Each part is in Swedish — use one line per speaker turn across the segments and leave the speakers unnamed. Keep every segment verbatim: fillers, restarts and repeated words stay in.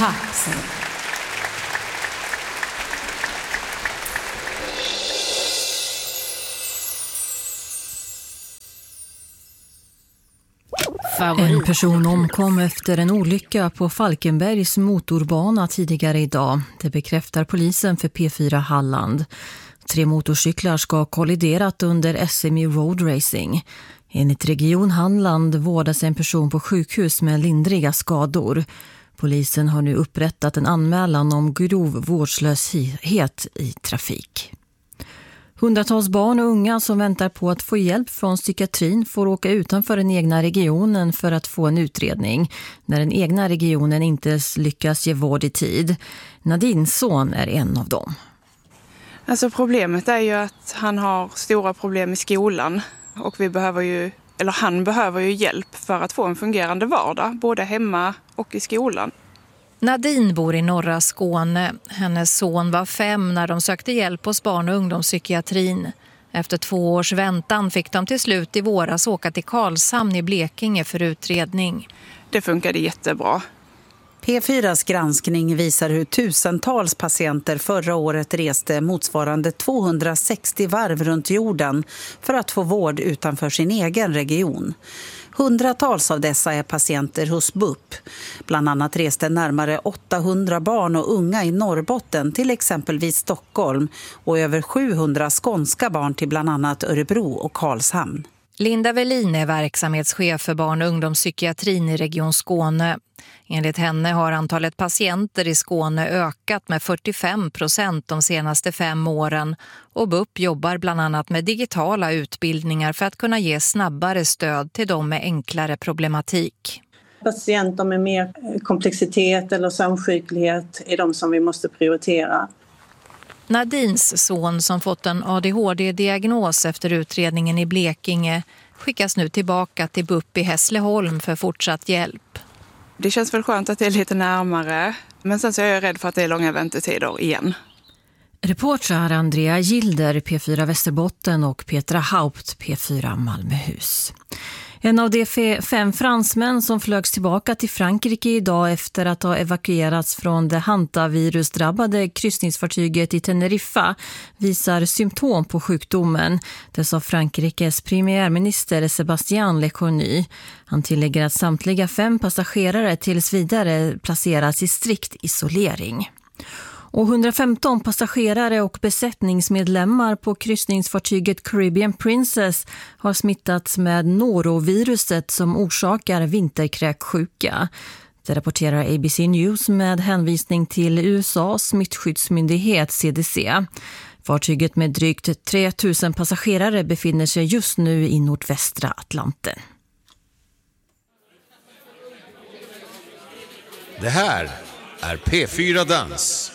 Tack så mycket.
En person omkom efter en olycka på Falkenbergs motorbana tidigare idag. Det bekräftar polisen för P fyra Halland. Tre motorcyklar ska ha kolliderat under S M E Road Racing. Enligt Region Halland vårdas en person på sjukhus med lindriga skador. Polisen har nu upprättat en anmälan om grov vårdslöshet i trafik. Hundratals barn och unga som väntar på att få hjälp från psykiatrin får åka utanför den egna regionen för att få en utredning när den egna regionen inte lyckas ge vård i tid. Nadins son är en av dem.
Alltså problemet är ju att han har stora problem i skolan och vi behöver ju, eller han behöver ju hjälp för att få en fungerande vardag, både hemma och i skolan.
Nadine bor i norra Skåne. Hennes son var fem när de sökte hjälp hos barn- och ungdomspsykiatrin. Efter två års väntan fick de till slut i våras åka till Karlshamn i Blekinge för utredning.
Det funkade jättebra.
P fyras granskning visar hur tusentals patienter förra året reste motsvarande tvåhundrasextio varv runt jorden för att få vård utanför sin egen region. Hundratals av dessa är patienter hos B U P. Bland annat reste närmare åttahundra barn och unga i Norrbotten till exempelvis Stockholm och över sjuhundra skånska barn till bland annat Örebro och Karlshamn.
Linda Velin är verksamhetschef för barn- och ungdomspsykiatrin i Region Skåne. Enligt henne har antalet patienter i Skåne ökat med fyrtiofem procent de senaste fem åren och B U P jobbar bland annat med digitala utbildningar för att kunna ge snabbare stöd till dem med enklare problematik.
Patienter med mer komplexitet eller samsjuklighet är de som vi måste prioritera.
Nadins son som fått en A D H D-diagnos efter utredningen i Blekinge skickas nu tillbaka till B U P i Hässleholm för fortsatt hjälp.
Det känns väl skönt att det är lite närmare, men sen så är jag rädd för att det är långa väntetider igen.
Reportrar Andrea Gilder, P fyra Västerbotten och Petra Haupt, P fyra Malmöhus. En av de fem fransmän som flögs tillbaka till Frankrike idag efter att ha evakuerats från det hantavirusdrabbade kryssningsfartyget i Teneriffa visar symptom på sjukdomen. Det sa Frankrikes premiärminister Sébastien Lecornu. Han tillägger att samtliga fem passagerare tills vidare placeras i strikt isolering. Och hundrafemton passagerare och besättningsmedlemmar på kryssningsfartyget Caribbean Princess har smittats med noroviruset som orsakar vinterkräksjuka. Det rapporterar A B C News med hänvisning till U S A:s smittskyddsmyndighet C D C. Fartyget med drygt tre tusen passagerare befinner sig just nu i nordvästra Atlanten.
Det här är P fyra Dans.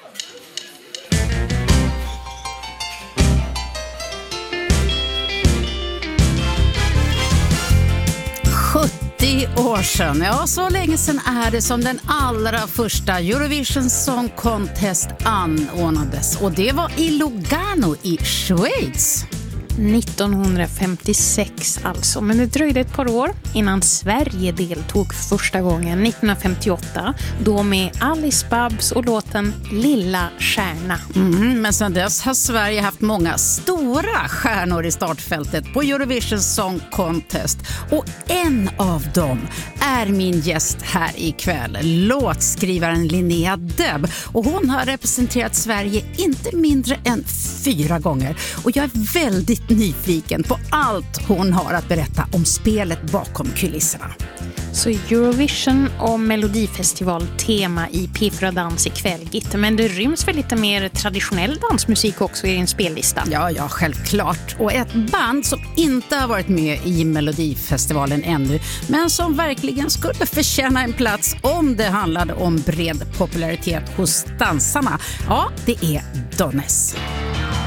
sjuttio år sedan, ja så länge sedan är det som den allra första Eurovision Song Contest anordnades. Och det var i Lugano i Schweiz.
nittonhundrafemtiosex alltså, men det dröjde ett par år innan Sverige deltog första gången nittonhundrafemtioåtta, då med Alice Babs och låten Lilla stjärna.
Mm, men sedan dess har Sverige haft många stora stjärnor i startfältet på Eurovision Song Contest och en av dem är min gäst här ikväll, låtskrivaren Linnea Deb, och hon har representerat Sverige inte mindre än fyra gånger och jag är väldigt nyfiken på allt hon har att berätta om spelet bakom kulisserna.
Så Eurovision och Melodifestival tema i P fyra Dans ikväll, Gitte, men det ryms väl lite mer traditionell dansmusik också i din spellista?
Ja, ja, självklart. Och ett band som inte har varit med i Melodifestivalen ännu, men som verkligen skulle förtjäna en plats om det handlade om bred popularitet hos dansarna. Ja, det är Donnes.